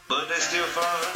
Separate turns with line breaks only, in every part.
but they still fun.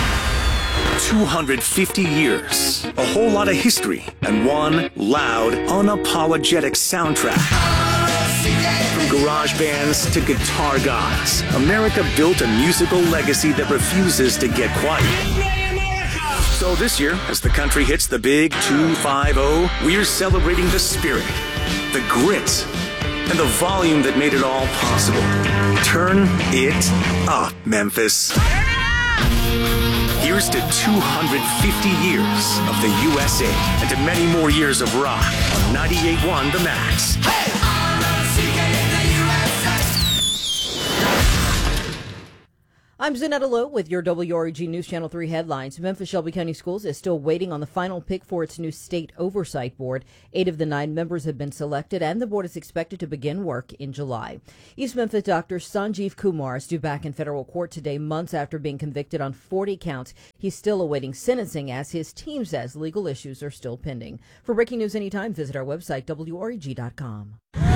250 years, a whole lot of history, and one loud, unapologetic soundtrack. From garage bands to guitar gods, America built a musical legacy that refuses to get quiet. So this year, as the country hits the big 250, we're celebrating the spirit, the grit, and the volume that made it all possible. Turn it up, Memphis. Here's to 250 years of the USA and to many more years of rock on 98.1 The Max.
I'm Zanetta Lowe with your WREG News Channel 3 headlines. Memphis Shelby County Schools is still waiting on the final pick for its new state oversight board. 8 of the 9 members have been selected, and the board is expected to begin work in July. East Memphis Dr. Sanjeev Kumar is due back in federal court today, months after being convicted on 40 counts. He's still awaiting sentencing, as his team says legal issues are still pending. For breaking news anytime, visit our website, WREG.com.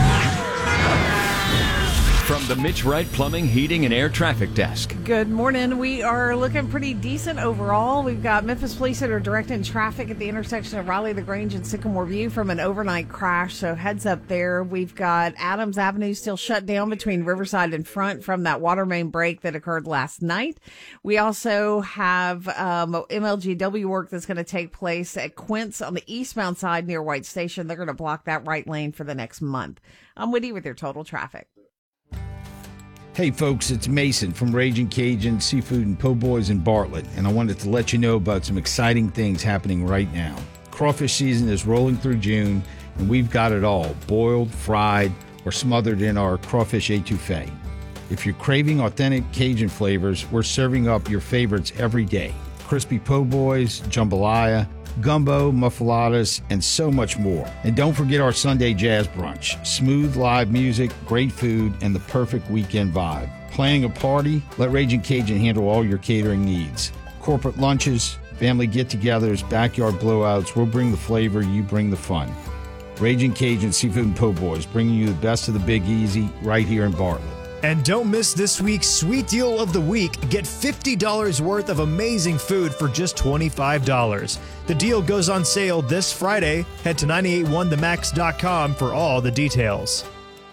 From the Mitch Wright Plumbing, Heating, and Air Traffic Desk.
Good morning. We are looking pretty decent overall. We've got Memphis police that are directing traffic at the intersection of Raleigh, LaGrange, and Sycamore View from an overnight crash, so heads up there. We've got Adams Avenue still shut down between Riverside and Front from that water main break that occurred last night. We also have MLGW work that's going to take place at Quince on the eastbound side near White Station. They're going to block that right lane for the next month. I'm Woody with your total traffic.
Hey folks, it's Mason from Raging Cajun Seafood and Po' Boys in Bartlett, and I wanted to let you know about some exciting things happening right now. Crawfish season is rolling through June, and we've got it all, boiled, fried, or smothered in our crawfish etouffee. If you're craving authentic Cajun flavors, we're serving up your favorites every day. Crispy Po' Boys, jambalaya, gumbo, muffaladas, and so much more. And don't forget our Sunday jazz brunch. Smooth live music, great food, and the perfect weekend vibe. Planning a party? Let Raging Cajun handle all your catering needs. Corporate lunches, family get-togethers, backyard blowouts, we'll bring the flavor, you bring the fun. Raging Cajun Seafood and Po' Boys, bringing you the best of the Big Easy right here in Bartlett.
And don't miss this week's Sweet Deal of the Week. Get $50 worth of amazing food for just $25. The deal goes on sale this Friday. Head to 981themax.com for all the details.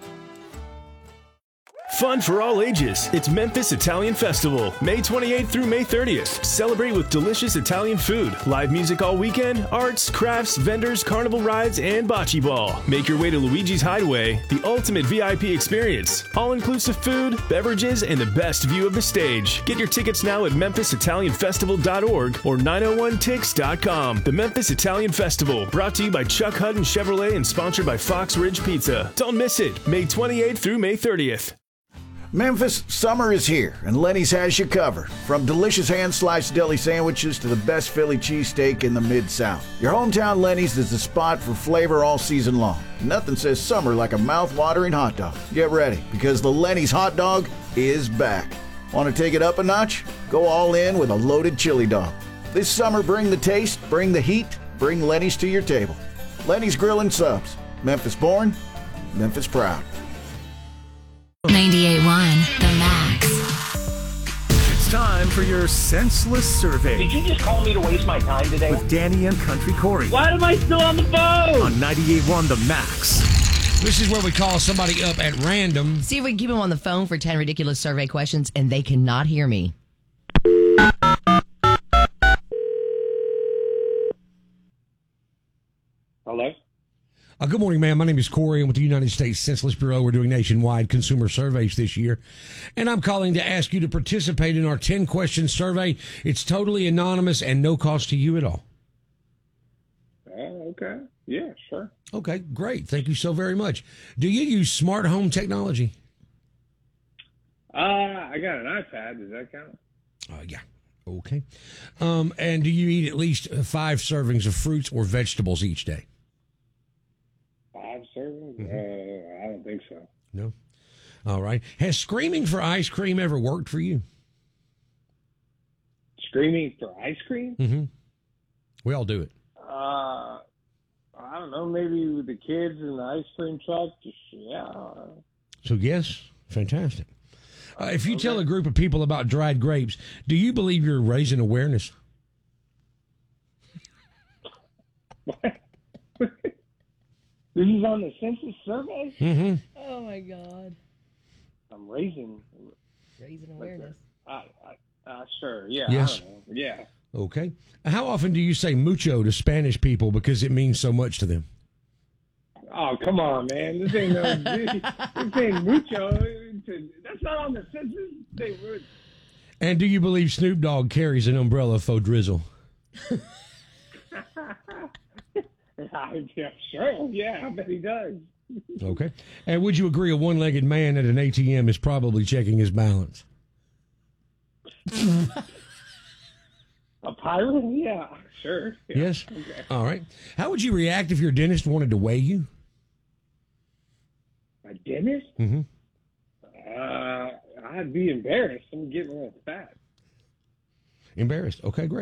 Fun for all ages. It's Memphis Italian Festival, May 28th through May 30th. Celebrate with delicious Italian food, live music all weekend, arts, crafts, vendors, carnival rides, and bocce ball. Make your way to Luigi's Hideaway, the ultimate VIP experience. All-inclusive food, beverages, and the best view of the stage. Get your tickets now at memphisitalianfestival.org or 901tix.com. The Memphis Italian Festival, brought to you by Chuck Hutton Chevrolet and sponsored by Fox Ridge Pizza. Don't miss it, May 28th through May 30th.
Memphis, summer is here, and Lenny's has you covered. From delicious hand-sliced deli sandwiches to the best Philly cheesesteak in the Mid-South. Your hometown Lenny's is the spot for flavor all season long. Nothing says summer like a mouth-watering hot dog. Get ready, because the Lenny's hot dog is back. Want to take it up a notch? Go all in with a loaded chili dog. This summer, bring the taste, bring the heat, bring Lenny's to your table. Lenny's Grill and Subs. Memphis born, Memphis proud.
98.1 The Max.
It's time for your senseless survey.
Did you just call me to waste my time today?
With Danny and Country Corey.
Why am I still on the phone?
On 98.1 The Max.
This is where we call somebody up at random.
See if we can keep them on the phone for 10 ridiculous survey questions, and they cannot hear me.
Hello?
Good morning, ma'am. My name is Corey. I'm with the United States Census Bureau. We're doing nationwide consumer surveys this year. And I'm calling to ask you to participate in our 10-question survey. It's totally anonymous and no cost to you at all.
Okay. Yeah, sure.
Okay, great. Thank you so very much. Do you use smart home technology?
I got an iPad. Does that count?
Yeah. Okay. And do you eat at least 5 servings of fruits or vegetables each day?
5 servings? I don't think so.
No? All right. Has screaming for ice cream ever worked for you?
Screaming for ice cream?
Mm-hmm. We all do it.
I don't know. Maybe with the kids in the ice cream truck. Yeah.
So, yes. Fantastic. If you tell a group of people about dried grapes, do you believe you're raising awareness?
This is on the census survey?
Mm-hmm.
Oh, my God.
I'm raising
awareness.
Sure. Yeah.
Yes.
I don't know. Yeah.
Okay. How often do you say mucho to Spanish people because it means so much to them?
Oh, come on, man. This ain't mucho. That's not on the census.
And do you believe Snoop Dogg carries an umbrella for drizzle?
Yeah, sure. Yeah, I bet he does.
Okay. And would you agree a one-legged man at an ATM is probably checking his balance?
A pirate? Yeah, sure. Yeah.
Yes?
Okay.
All right. How would you react if your dentist wanted to weigh you?
My dentist?
Mm-hmm.
I'd be embarrassed. I'm getting a little fat.
Embarrassed. Okay, great.